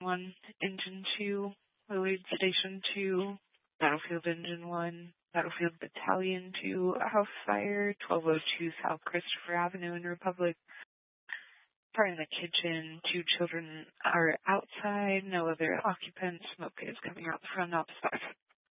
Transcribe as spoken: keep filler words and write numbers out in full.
one, Engine two, Lloyd Station two, Battlefield Engine one, Battlefield Battalion two, House Fire, twelve oh two South Christopher Avenue in Republic. Fire in the kitchen, two children are outside, no other occupants, smoke is coming out the front, opposite